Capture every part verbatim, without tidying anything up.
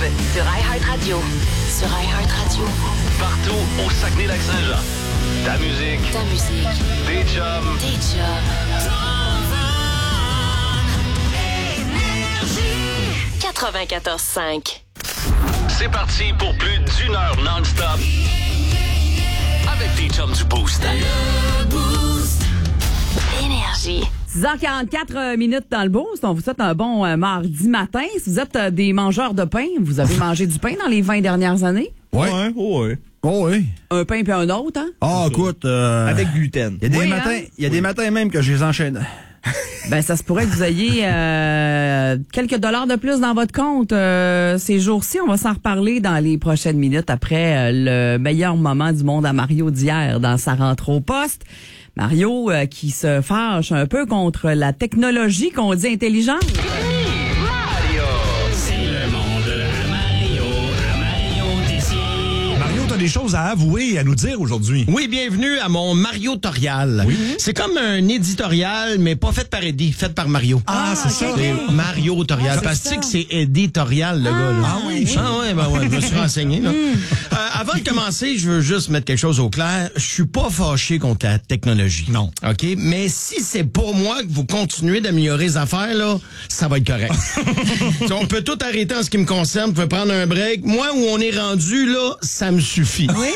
sur iHeartRadio. Sur iHeartRadio. Partout au Saguenay-Lac-Saint-Jean. Ta musique. Ta musique. Des chums. Des chums. quatre-vingt-quatorze cinq. C'est parti pour plus d'une heure non-stop. Avec des chums du Boost. Énergie. six heures quarante-quatre minutes dans le Boost. On vous souhaite un bon euh, mardi matin. Si vous êtes euh, des mangeurs de pain, vous avez mangé du pain dans les vingt dernières années? Oui. Ouais, oui. Oh, oui. Un pain puis un autre, hein? Ah, écoute. Euh, Avec gluten. Il y a des Oui, matins, hein? il y a des matins même que je les enchaîne. Ben, ça se pourrait que vous ayez euh, quelques dollars de plus dans votre compte euh, ces jours-ci. On va s'en reparler dans les prochaines minutes après euh, le meilleur moment du monde à Mario d'hier dans sa rentrée au poste. Mario euh, qui se fâche un peu contre la technologie qu'on dit intelligente. Des choses à avouer et à nous dire aujourd'hui. Oui, bienvenue à mon Mario Torial. Oui. C'est comme un éditorial, mais pas fait par Eddie, fait par Mario. Ah, c'est ça. C'est Mario Torial. Ah, parce que c'est éditorial, le ah, gars. Là. Ah oui? Ah ouais, ben ouais, je me suis renseigné. Là. euh, avant de commencer, je veux juste mettre quelque chose au clair. Je suis pas fâché contre la technologie. Non. OK? Mais si c'est pour moi que vous continuez d'améliorer les affaires, là, ça va être correct. On peut tout arrêter en ce qui me concerne. Vous pouvez prendre un break. Moi, où on est rendu, là, ça me suffit. Oui.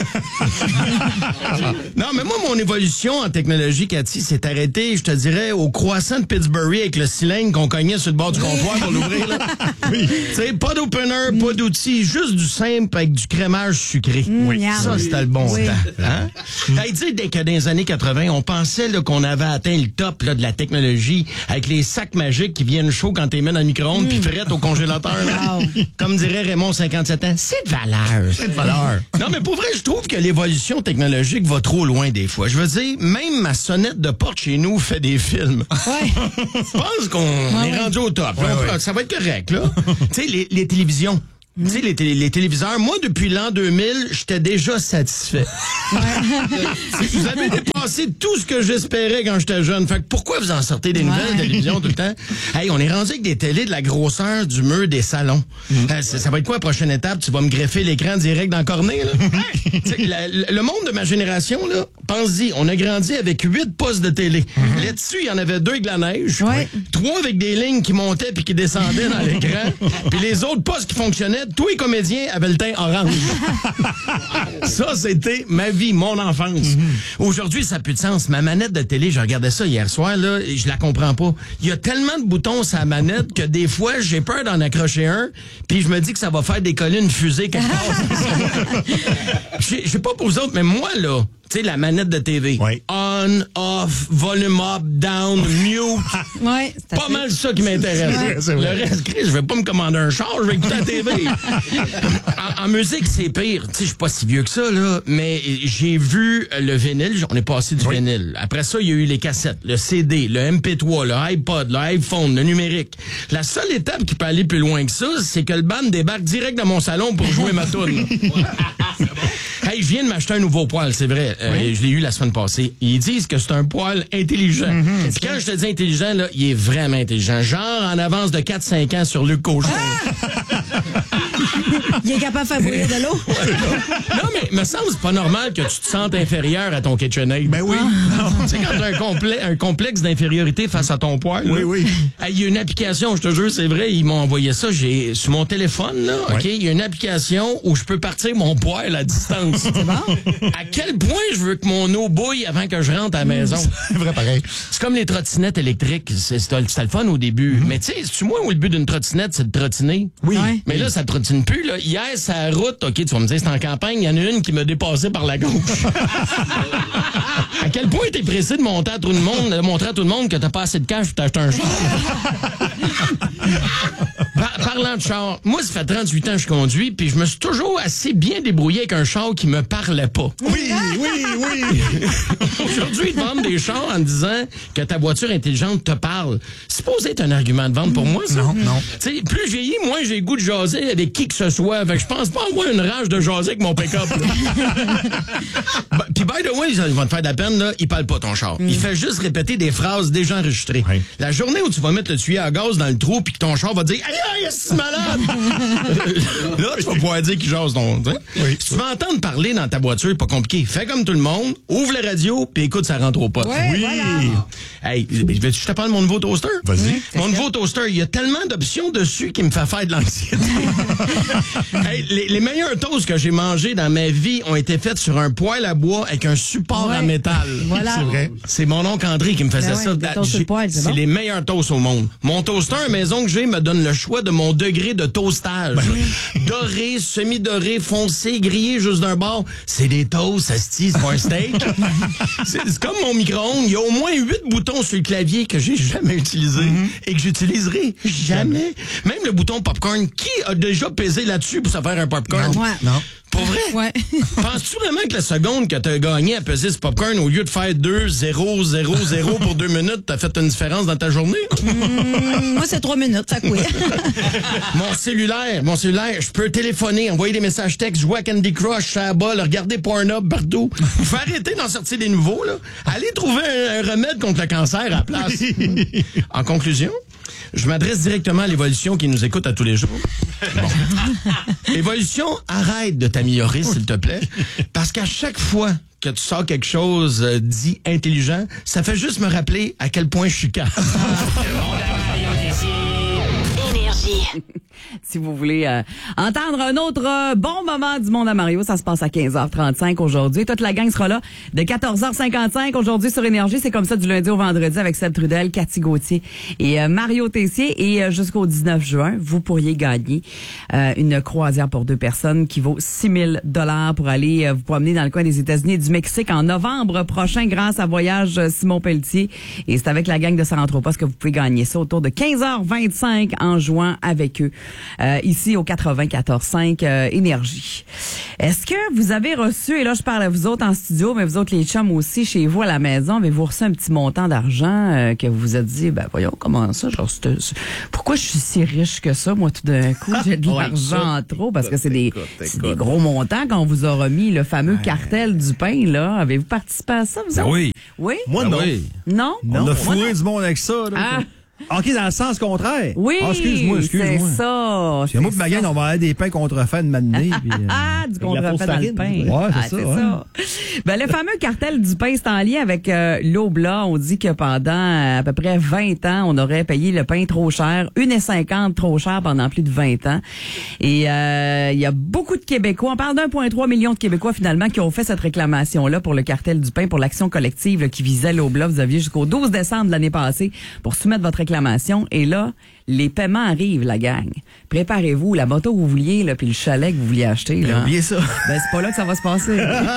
Non, mais moi, mon évolution en technologie, Cathy, s'est arrêtée, je te dirais, au croissant de Pittsburgh avec le cylindre qu'on cognait sur le bord du comptoir pour l'ouvrir. Là. Oui. Tu sais, pas d'opener, pas d'outils, juste du simple avec du crémage sucré. Oui. Ça, c'était le bon oui. temps. Hein? Hey, tu sais, dès que dans les années quatre-vingt, on pensait là, qu'on avait atteint le top là, de la technologie avec les sacs magiques qui viennent chauds quand t'es mets dans le micro-ondes puis frettes au congélateur. Là. Wow. Comme dirait Raymond, cinquante-sept ans, c'est de valeur. C'est de valeur. Non, mais pour vrai, je trouve que l'évolution technologique va trop loin des fois. Je veux dire, même ma sonnette de porte chez nous fait des films. Ouais. Je pense qu'on ouais, est rendu au top. Ouais, ouais. Ça va être correct, là. Tu sais, les, les télévisions. Tu sais, les, télé, les téléviseurs, moi, depuis l'an deux mille, j'étais déjà satisfait. Vous avez dépassé tout ce que j'espérais quand j'étais jeune. Fait que pourquoi vous en sortez des nouvelles ouais. télévisions tout le temps? Hey, on est rendu avec des télés de la grosseur du mur des salons. Mm. Euh, ça, ça va être quoi la prochaine étape? Tu vas me greffer l'écran direct dans le cornet, là? la, le monde de ma génération, là, pense-y, on a grandi avec huit postes de télé. Mm-hmm. Là-dessus, il y en avait deux avec la neige, ouais. trois avec des lignes qui montaient puis qui descendaient dans l'écran, puis les autres postes qui fonctionnaient. Tous les comédiens avaient le teint orange. Ça, c'était ma vie, mon enfance. Mm-hmm. Aujourd'hui, ça n'a plus de sens. Ma manette de télé, je regardais ça hier soir, là, et je la comprends pas. Il y a tellement de boutons sur la manette que des fois, j'ai peur d'en accrocher un, puis je me dis que ça va faire décoller une fusée quelque part. Je sais pas pour vous autres, mais moi, là, tu sais, la manette de T V. Oui. On, off, volume up, down, mute. Ouais, c'est pas mal ça qui m'intéresse. Ouais. C'est vrai. Le reste, je vais pas me commander un char, je vais écouter la T V. en, en musique, c'est pire. Tu sais, je suis pas si vieux que ça, là, mais j'ai vu le vinyle, on est passé du oui. vinyle. Après ça, il y a eu les cassettes, le C D, le M P trois, le iPod, le iPhone, le numérique. La seule étape qui peut aller plus loin que ça, c'est que le band débarque direct dans mon salon pour jouer ma toune. Hey, je viens de m'acheter un nouveau poêle, c'est vrai. Euh, oui. Je l'ai eu la semaine passée. Ils disent que c'est un poêle intelligent. Mm-hmm. Puis quand je te dis intelligent, là, il est vraiment intelligent. Genre en avance de quatre cinq ans sur Luc Cochon. Il est capable de faire bouillir de l'eau. Non, mais me semble c'est pas normal que tu te sentes inférieur à ton KitchenAid. Ben oui. Ah. Tu sais, quand t'as un, complè- un complexe d'infériorité face à ton poêle. Oui, là, oui. Il y a une application, je te jure, c'est vrai, ils m'ont envoyé ça. J'ai sur mon téléphone, là, oui. OK, il y a une application où je peux partir mon poêle à distance. C'est bon? À quel point je veux que mon eau bouille avant que je rentre à la maison? C'est vrai, pareil. C'est comme les trottinettes électriques. C'est, c'était, c'était le fun au début. Mm-hmm. Mais tu sais, c'est-tu moi où le but d'une trottinette, c'est de trottiner? Oui. Ouais. Mais là, ça trottine plus, là. Hier, sur la route, OK, tu vas me dire, c'est en campagne, il y en a une qui m'a dépassé par la gauche. À quel point t'es pressé de monter à tout le monde, de montrer à tout le monde que t'as pas assez de cash pour t'acheter un char? Par- parlant de char, moi, ça fait trente-huit ans que je conduis, puis je me suis toujours assez bien débrouillé avec un char qui me parlait pas. Oui, oui, oui. Aujourd'hui, ils te vendent des chars en disant que ta voiture intelligente te parle. C'est supposé être un argument de vente pour moi, ça? Non, non. Tu sais, plus je vieillis, moins j'ai le goût de jaser avec qui que ce soit. Fait que je pense pas avoir une rage de jaser avec mon pick-up. bah, Puis, by the way, ils vont te faire de la peine, là, il parle pas ton char. Mm. Il fait juste répéter des phrases déjà enregistrées. Oui. La journée où tu vas mettre le tuyau à gaz dans le trou puis que ton char va dire « Aïe, travail, c'est malade! Là, tu vas pouvoir dire qu'il jase ton. Oui. Si tu veux entendre parler dans ta voiture, pas compliqué. Fais comme tout le monde, ouvre la radio, puis écoute, ça rentre au poste. Ouais, oui! Voilà. Hey, je te parle de mon nouveau toaster? Vas-y. Mon nouveau toaster, il y a tellement d'options dessus qui me fait faire de l'anxiété. Hey, les, les meilleurs toasts que j'ai mangés dans ma vie ont été faits sur un poêle à bois avec un support Ouais. en métal. Voilà. C'est vrai. C'est mon oncle André qui me faisait Ben ouais, ça. des toasts sur le poêle, c'est C'est bon. les meilleurs toasts au monde. Mon toaster à maison que j'ai me donne le choix de mon degré de toastage. Doré, semi-doré, foncé, grillé juste d'un bord. C'est des toasts, ça se tisse pour un steak. c'est, c'est comme mon micro-ondes. Il y a au moins huit boutons sur le clavier que j'ai jamais utilisé mm-hmm. et que j'utiliserai jamais. Même le bouton popcorn. Qui a déjà pesé là-dessus pour se faire un popcorn? Ouais. Non. Pour vrai? Ouais. Penses-tu vraiment que la seconde que t'as gagné à peser ce popcorn, au lieu de faire deux, zéro, zéro, zéro pour deux minutes, t'as fait une différence dans ta journée? Mmh, moi, c'est trois minutes, ça couille. Mon cellulaire, mon cellulaire, je peux téléphoner, envoyer des messages textes, jouer à Candy Crush, faire la balle, regarder Pornhub partout. Faut arrêter d'en sortir des nouveaux, là. Allez trouver un, un remède contre le cancer à la place. En conclusion, je m'adresse directement à l'Évolution qui nous écoute à tous les jours. Bon. Évolution, arrête de t'améliorer, s'il te plaît. Parce qu'à chaque fois que tu sors quelque chose euh, dit intelligent, ça fait juste me rappeler à quel point je suis calme. Énergie. Si vous voulez euh, entendre un autre euh, bon moment du monde à Mario, ça se passe à quinze heures trente-cinq aujourd'hui. Toute la gang sera là de quatorze heures cinquante-cinq aujourd'hui sur Énergie. C'est comme ça du lundi au vendredi avec Seb Trudel, Cathy Gauthier et euh, Mario Tessier. Et euh, jusqu'au dix-neuf juin, vous pourriez gagner euh, une croisière pour deux personnes qui vaut six mille dollars pour aller euh, vous promener dans le coin des États-Unis et du Mexique en novembre prochain grâce à Voyage Simon Pelletier. Et c'est avec la gang de Saranthropos que vous pouvez gagner ça autour de quinze heures vingt-cinq en jouant avec eux. Euh, ici au quatre-vingt-quatorze cinq euh, Énergie. Est-ce que vous avez reçu, et là je parle à vous autres en studio, mais vous autres les chums aussi chez vous à la maison, avez-vous reçu un petit montant d'argent euh, que vous vous êtes dit, ben voyons comment ça, genre, c'est, c'est, pourquoi je suis si riche que ça, moi tout d'un coup j'ai de l'argent en trop, parce que c'est des, c'est des gros montants qu'on vous a remis, le fameux cartel du pain, là. Avez-vous participé à ça, vous autres? Oui. Oui? Moi, non. oui. Non? On a fourré Moi, du monde avec ça. Là. Ah. OK, dans le sens contraire. oui, Ah, excuse-moi, excuse-moi. c'est ça. Parce que moi et ma gang, on va avoir des pains contrefaits de m'amener. Ah, du contrefait dans le pain. Ouais, c'est ah, ça, c'est ouais. ça. Ben, le fameux cartel du pain, c'est en lien avec euh, l'Oblat. On dit que pendant euh, à peu près vingt ans, on aurait payé le pain trop cher, une virgule cinquante trop cher pendant plus de vingt ans. Et euh, il y a beaucoup de Québécois, on parle d'un virgule trois million de Québécois finalement, qui ont fait cette réclamation-là pour le cartel du pain, pour l'action collective là, qui visait l'Oblat. Vous aviez jusqu'au douze décembre de l'année passée pour soumettre votre réclamation. Et là, les paiements arrivent, la gang. Préparez-vous, la moto que vous vouliez, là, puis le chalet que vous vouliez acheter. Là. Oubliez ça. Ben, c'est pas là que ça va se passer.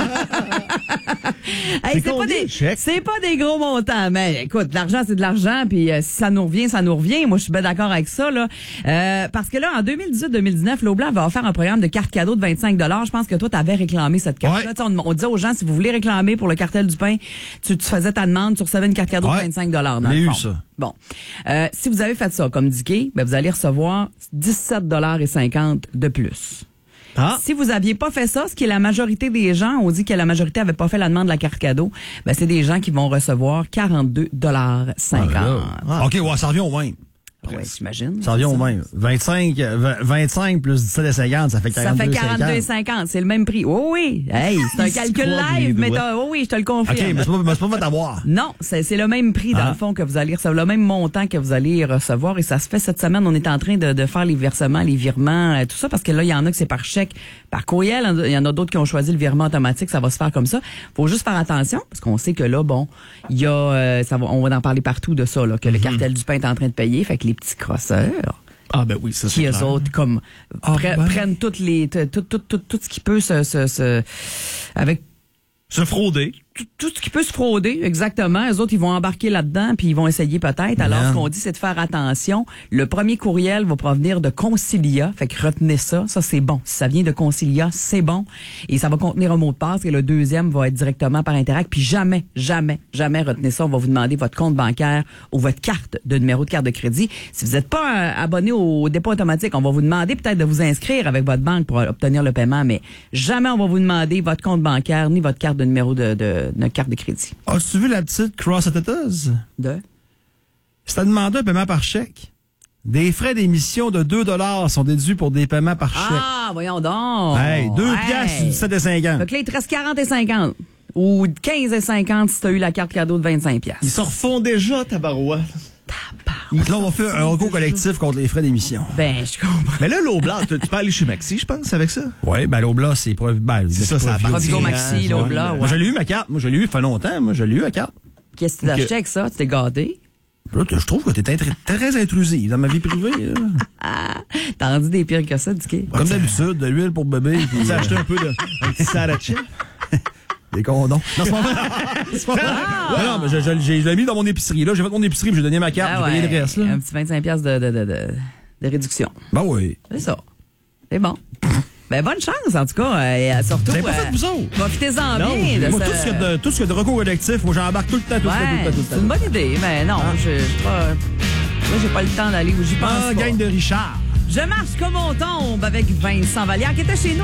Hey, c'est, pas des, chèque? c'est pas des gros montants, mais écoute, l'argent, c'est de l'argent, puis euh, si ça nous revient, ça nous revient. Moi, je suis bien d'accord avec ça, là. Euh, parce que là, en deux mille dix-huit deux mille dix-neuf, l'Oblat va offert un programme de carte cadeau de vingt-cinq dollars. Je pense que toi, tu avais réclamé cette carte-là. Ouais. On, on disait aux gens, si vous voulez réclamer pour le cartel du pain, tu, tu faisais ta demande, tu recevais une carte cadeau Ouais. de vingt-cinq dollars. J'ai eu ça. Bon. Euh, si vous avez fait ça, comme indiqué, ben, vous allez recevoir dix-sept dollars cinquante de plus. Ah. Si vous aviez pas fait ça, ce qui est la majorité des gens, on dit que la majorité avait pas fait la demande de la carte cadeau, ben c'est des gens qui vont recevoir quarante-deux dollars cinquante. Ah. OK, ouais, ça revient au même. Ouais, j'imagine. Ça revient au même. vingt-cinq, vingt, vingt-cinq plus dix-sept cinquante, ça fait Ça quarante-deux fait quarante-deux cinquante, c'est le même prix. Oh oui, hey, c'est un calcul live, mais t'as, oh oui, je te le confirme. OK, mais c'est pas, mais c'est pas votre avoir. Non, c'est, c'est le même prix, dans Ah. le fond, que vous allez recevoir, le même montant que vous allez recevoir. Et ça se fait cette semaine. On est en train de, de faire les versements, les virements, euh, tout ça, parce que là, il y en a que c'est par chèque, par courriel. Il y en a d'autres qui ont choisi le virement automatique. Ça va se faire comme ça. Faut juste faire attention, parce qu'on sait que là, bon, il y a, euh, ça va, on va en parler partout de ça, là, que le cartel du pain est en train de payer. Fait que les petits crosseurs, Ah, ben oui, ça, c'est qui eux clair. autres comme Ah, pre- ben. prennent toutes les tout, tout, tout, tout, tout ce qui peut se, se, se avec Se frauder. tout, tout ce qui peut se frauder, exactement. Les autres, ils vont embarquer là-dedans, puis ils vont essayer peut-être. Alors, Man. ce qu'on dit, c'est de faire attention. Le premier courriel va provenir de Concilia, fait que retenez ça. Ça, c'est bon. Si ça vient de Concilia, c'est bon. Et ça va contenir un mot de passe. Et le deuxième va être directement par Interact. Puis jamais, jamais, jamais retenez ça. On va vous demander votre compte bancaire ou votre carte de numéro de carte de crédit. Si vous n'êtes pas euh, abonné au dépôt automatique, on va vous demander peut-être de vous inscrire avec votre banque pour obtenir le paiement, mais jamais on va vous demander votre compte bancaire ni votre carte de numéro de, de, de carte de crédit. As-tu vu la petite Cross Atatas? De? Si t'as demandé un paiement par chèque, Des frais d'émission de deux dollars sont déduits pour des paiements par chèque. Ah, voyons donc. Hey, deux Hey. piastres sur dix-sept et cinquante. Donc là, il te reste quarante et cinquante. Ou quinze et cinquante si t'as eu la carte cadeau de vingt-cinq piastres. Ils se refont déjà, tabarouette. Là, on va faire un recours collectif contre les frais d'émission. Ben, je comprends. Mais là, l'eau blanche, tu tu peux aller chez Maxi, je pense, avec ça. Oui, ben l'Obla, c'est pas... Ben, C'est ça, ça pas appartient. vieux. Provigo Maxi, l'eau blanc, Moi, ouais. je l'ai eu, ma carte. Moi, je l'ai eu, il fait longtemps. Moi, je l'ai eu, la carte. Qu'est-ce que tu acheté avec ça? Tu t'es gâté? Là, je trouve que t'es très, très intrusive dans ma vie privée. là. T'as rendu des pires que ça, Dicky? Comme d'habitude, de l'huile pour bébé. puis, Tu as euh, acheté un peu de un petit sriracha. Des condoms. Non, c'est pas vrai. C'est pas vrai. Ouais, non, mais je, je, je, je l'ai mis dans mon épicerie. Là, j'ai fait mon épicerie, puis j'ai donné ma carte, Ah j'ai payé le reste. Là. Un petit vingt-cinq piastres de, de, de, de, de réduction. Ben oui. C'est ça. C'est bon. Ben, bonne chance, en tout cas. Et euh, surtout, Vous avez pas fait, vous autres? profitez-en Non, bien. de moi, ce- tout ce qu'il y a de, tout ce qu'il y a de recours collectif, moi, j'embarque tout le temps, tout le temps, tout le Ouais, temps, tout le c'est temps. une bonne idée, mais non, je je pas. Là, j'ai pas le temps d'aller où j'y pense. Ah, pas. gagne de Richard. Je marche comme on tombe avec Vincent Vallière qui était chez nous.